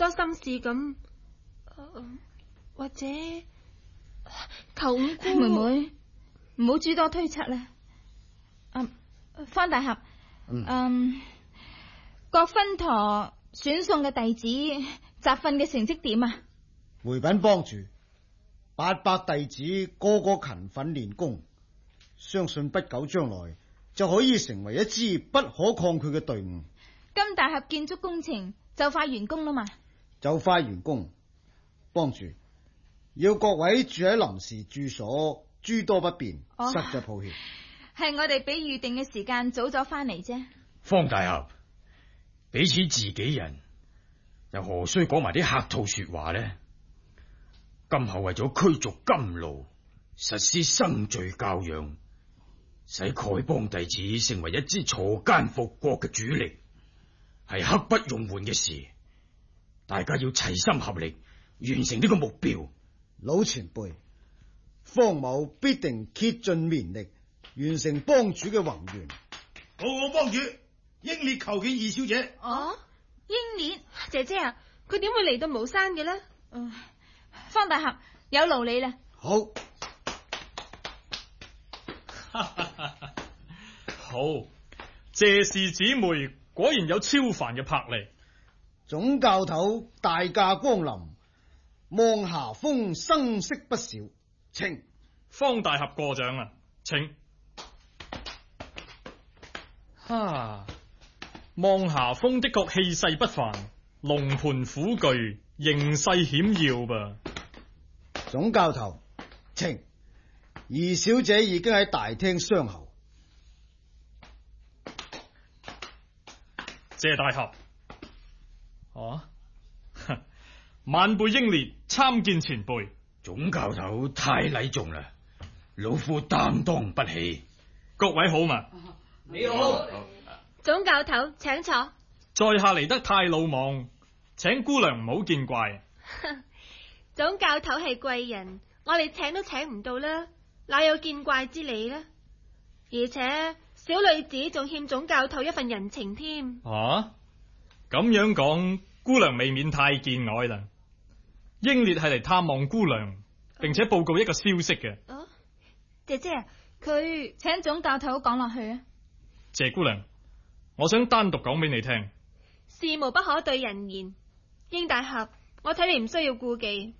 多心事咁，或者求五姑妹妹唔好諸多推測啦。方大俠，郭分陀選送嘅弟子集訓嘅成績點啊？ 回稟幫主，800弟子個個勤奮練功，相信不久將來就可以成為一支不可抗拒嘅隊伍。 金大俠建築工程就快完工啦嘛？ 就快完工，幫主要各位住喺臨時住所，諸多不便，實在抱歉。 係我哋比預定嘅時間早咗翻嚟啫。 方大俠，彼此自己人，又何須講埋啲客套說話呢？今後為咗驅逐甘露，實施生罪教養，使丐幫弟子成為一支鋤奸復國嘅主力，係刻不容緩嘅事。大家要齊心合力，完成呢個目標。 老前輩，方某必定竭盡綿力，完成幫主嘅宏願。 報告幫主，英烈求見二小姐。 英烈姐姐啊，佢點會嚟到巫山嘅呢？ 方大俠，有勞你啦。 好， 好，謝氏姊妹果然有超凡嘅魄力。 總教頭大駕光臨，望霞峰生色不少，請方大俠過獎啦，請。望霞峰的確氣勢不凡，龍盤虎踞，形勢險要噃。 總教頭，請二小姐已經喺大廳相候。 謝大俠。晚輩英烈參見前輩。 總教頭太禮重啦，老夫擔當不起。 各位好嘛？ 你好。 總教頭請坐。 在下嚟得太魯莽，請姑娘唔好見怪。 總教頭係貴人，我哋請都請唔到啦，哪有見怪之理呢？而且小女子仲欠總教頭一份人情添。 咁樣講，姑娘未免太見外啦。英烈係嚟探望姑娘，並且報告一個消息嘅。 姐姐，佢請總教頭講落去啊。 謝姑娘，我想單獨講俾你聽。 事無不可對人言，英大俠，我睇你唔需要顧忌。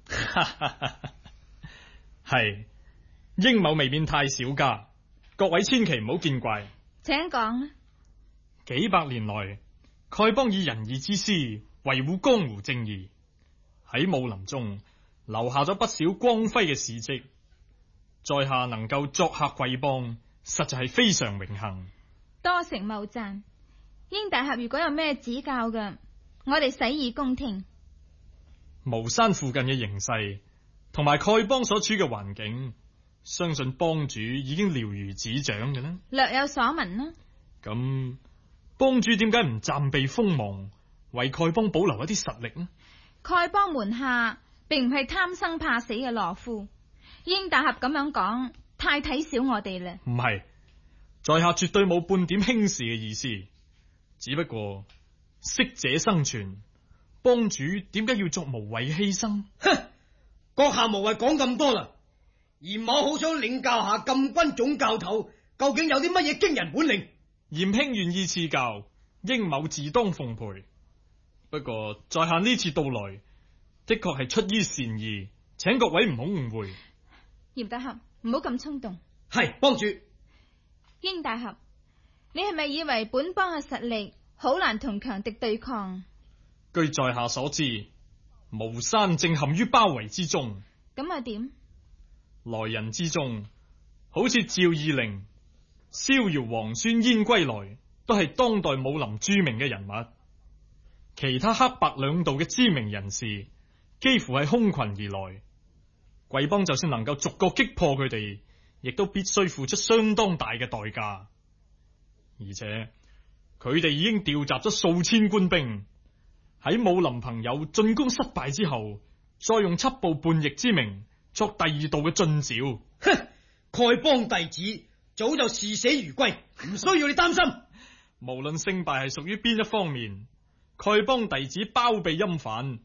係，英某未免太小家，各位千祈唔好見怪。 請講啦。 幾百年來，丐幫以仁義之師維護江湖正義，喺武林中留下咗不少光輝嘅事跡。在下能夠作客貴幫，實在係非常榮幸。 多承茂讚。英大俠如果有咩指教嘅，我哋洗耳恭聽。 巫山附近嘅形勢同埋丐幫所處嘅環境，相信幫主已經了如指掌嘅啦。 略有所聞啦。 咁幫主點解唔暫避鋒芒，為丐幫保留一啲實力呢？ 丐幫門下並唔係貪生怕死嘅懦夫，英大俠咁樣講太睇小我哋啦。 唔係，在下絕對冇半點輕視嘅意思，只不過適者生存，幫主點解要作無謂犧牲？ 哼，閣下無謂講咁多啦。嚴某好想領教下禁軍總教頭究竟有啲乜嘢驚人本領。 嚴兄願意賜教，英某自當奉陪。不過在下呢次到來，的確係出於善意，請各位唔好誤會。 嚴大俠唔好咁衝動。 係幫主。 英大俠，你係咪以為本幫嘅實力好難同強敵對抗？ 據在下所知，巫山正陷於包圍之中。 咁啊點？ 來人之中，好似趙義靈、逍遙王孫燕歸來，都係當代武林著名嘅人物。其他黑白兩道嘅知名人士，幾乎係空群而來。貴幫就算能夠逐個擊破佢哋，亦都必須付出相當大嘅代價。而且佢哋已經調集咗數千官兵，喺武林朋友進攻失敗之後，再用緝捕叛逆之名作第二道嘅進剿。 哼，丐幫弟子早就視死如歸，唔需要你擔心。 無論勝敗係屬於邊一方面，丐幫弟子包庇陰犯，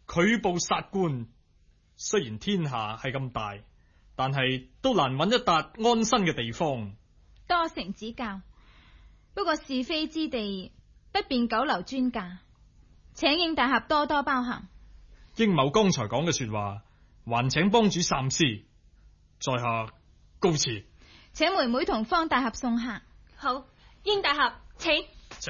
拒捕殺官。雖然天下係咁大，但係都難揾一笪安身嘅地方。 多承指教。不過是非之地，不便久留尊駕，請應大俠多多包涵。 應某剛才講嘅說話，還請幫主三思。在下告辭。 請妹妹同方大俠送客。 好，應大俠請。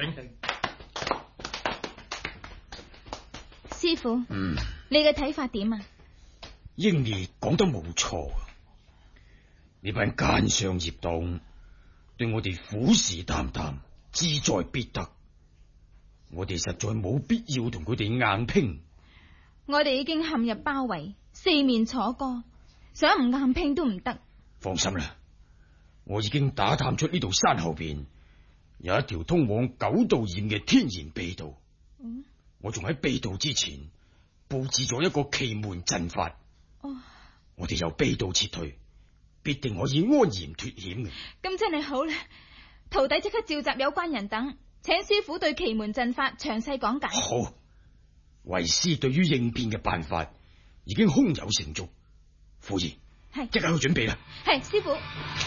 師傅，你嘅睇法點啊？ 英兒講得冇錯，呢班奸商孽黨對我哋虎視眈眈，志在必得，我哋實在冇必要同佢哋硬拼。 我哋已經陷入包圍，四面楚歌，想唔硬拼都唔得。 放心啦，我已經打探出呢度山後邊有一條通往九道堰嘅天然秘道。我仲喺秘道之前布置咗一個奇門陣法。我哋由秘道撤退，必定可以安然脫險嘅。 咁真係好啦，徒弟即刻召集有關人等，請師傅對奇門陣法詳細講解。 好，為師對於應變嘅辦法已經胸有成竹。婦兒， 係即刻去準備啦。 係師傅。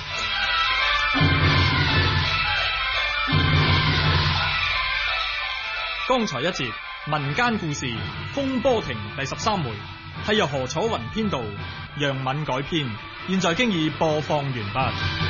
剛才一節民間故事《風波亭》第13回，係由何楚雲編導，楊敏改編，現在經已播放完畢。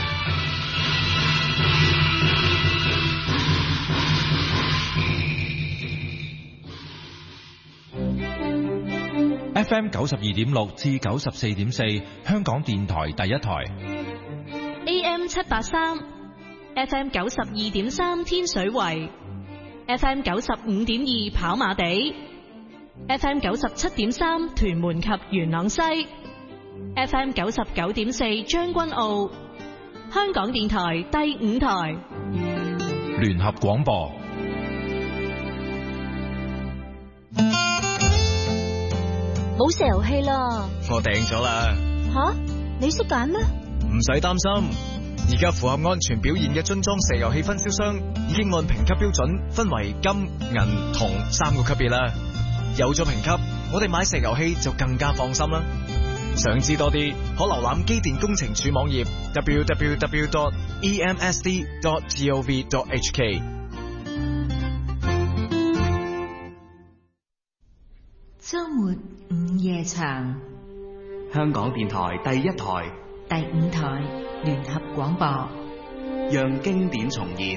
FM 92.6至94.4，香港電台第一台。 AM 783 ，FM 92.3天水圍，FM 95.2跑馬地，FM 97.3屯門及元朗西，FM 99.4將軍澳，香港電台第5台聯合廣播。 冇石油氣啦， 我訂咗啦。 吓，你識揀咩？ 唔使擔心，而家符合安全表現嘅樽裝石油氣分銷商已經按評級標準分為金、銀、銅3個級別啦。有咗評級，我哋買石油氣就更加放心啦。想知多啲，可瀏覽機電工程署網頁 www.emsd.gov.hk。 周末午夜場， 香港電台第一台、 第5台聯合廣播， 讓經典重現。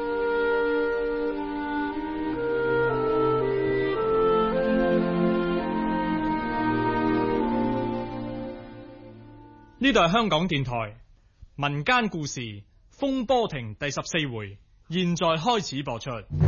呢度係香港電台民間故事《風波亭》第14回，現在開始播出。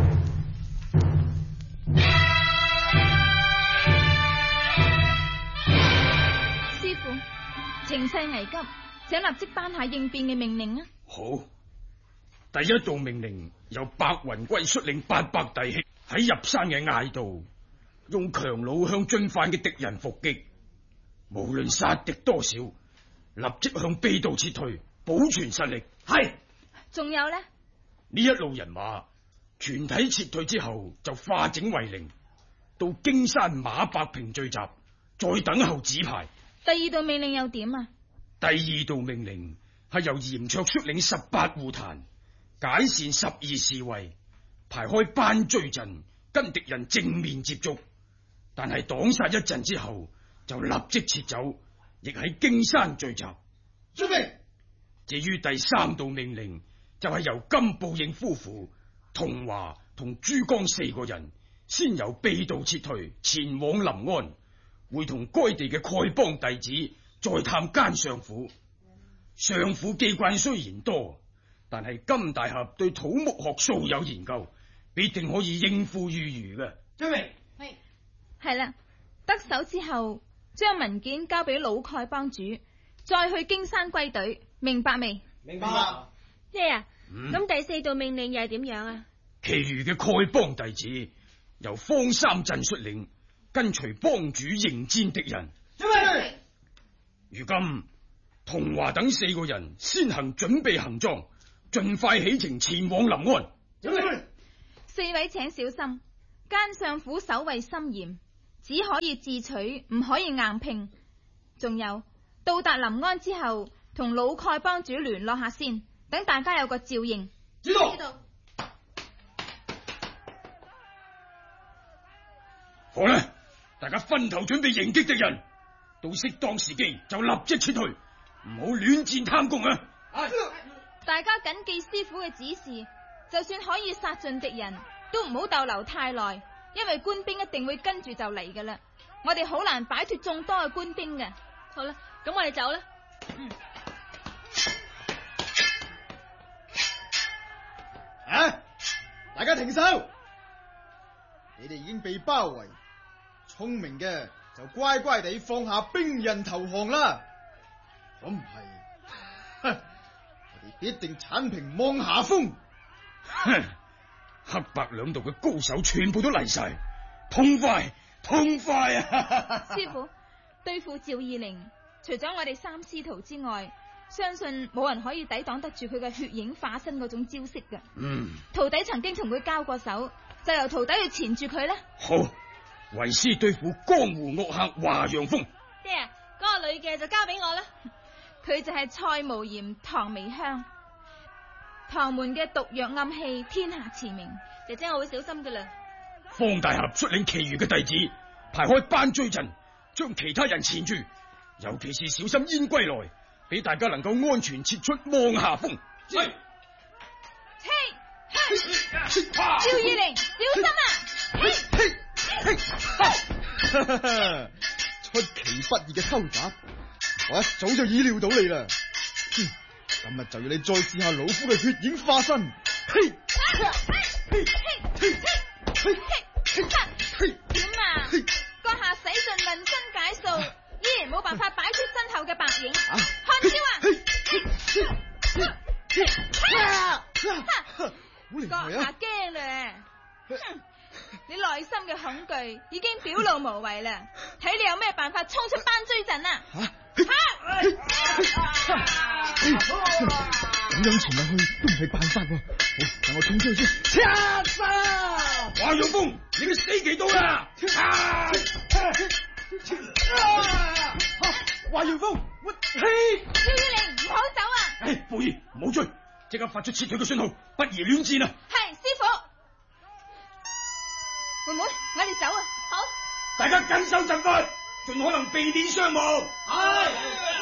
情勢危急，請立即頒下應變嘅命令啊！ 好，第一道命令由白雲貴率領800弟兄喺入山嘅隘道，用強弩向進犯嘅敵人伏擊，無論殺敵多少，立即向秘道撤退，保存實力。係。 仲有呢？ 呢一路人馬全體撤退之後，就化整為零，到荊山馬百坪聚集，再等候指牌。 第2道命令又點啊？ 第2道命令係由嚴卓率領18戶壇，解散12侍衛，排開班追陣，跟敵人正面接觸。但係擋殺一陣之後，就立即撤走，亦喺荊山聚集。準備。至於第3道命令，就係由金寶應夫婦、同華同珠江4個人，先由秘道撤退，前往臨安。會同該地嘅丐幫弟子再探奸相府。相府機關雖然多，但係金大俠對土木學素有研究，必定可以應付如魚嘅。準備。 係啦，得手之後將文件交俾老丐幫主，再去荊山歸隊，明白未？ 明白。 咩啊？咁第4道命令又係點樣啊？ 其餘嘅丐幫弟子由方三鎮率領，跟隨幫主迎戰敵人。如今同華等4個人先行準備行裝，盡快起程前往臨安。4 位請小心，奸相府守衛森嚴， 只可以自取，唔可以硬拼。仲有到達臨安之後，同老丐幫主聯絡下先，等大家有個照應。 知道。 好啦，大家分頭準備迎擊敵人，到適當時機就立即撤退，唔好亂戰貪功啊！ 大家謹記師傅嘅指示，就算可以殺盡敵人，都唔好逗留太耐，因為官兵一定會跟住就嚟噶啦。我哋好難擺脫眾多嘅官兵嘅。 好啦，咁我哋走啦。 大家停手！你哋已經被包圍，聰明嘅就乖乖地放下兵刃投降啦。咁唔係，我哋必定鏟平望霞峰。 黑白兩道嘅高手全部都嚟晒，痛快啊！ 師傅，對付趙義靈，除咗我哋三師徒之外，相信冇人可以抵擋得住佢嘅血影化身嗰種招式嘅。徒弟曾經同佢交過手，就由徒弟去纏住佢啦。 好，為師對付江湖惡客華陽鋒。 爹啊，嗰個女嘅就交俾我啦。 佢就係蔡無鹽、唐微香。唐門嘅毒藥暗器天下馳名， 姐姐我會小心噶啦。 方大俠率領其餘嘅弟子排開班追陣，將其他人纏住，尤其是小心燕歸來，俾大家能夠安全撤出望霞峰。係， 趙義靈，小心啊！ 出其不意嘅偷襲，我一早就意料到你啦。今日就要你再試下老夫嘅血影化身。 點啊？閣下使盡渾身解數，依然冇辦法擺脫身後嘅白影。看招啊！閣下驚咧，你內心嘅恐懼已經表露無遺啦，睇你有咩辦法衝出班追陣啊！ 咁樣潛入去都唔係辦法喎。好，等我衝出去先。 華陽鋒，你嘅死期到啦！ 華陽鋒， 趙義靈，唔好走啊！ 寶兒，唔好追，即刻發出撤退嘅信號，不宜亂戰啊！ 係，師傅。妹妹，我哋走啊！ 好， 大家緊守陣法，盡可能避免傷亡。係。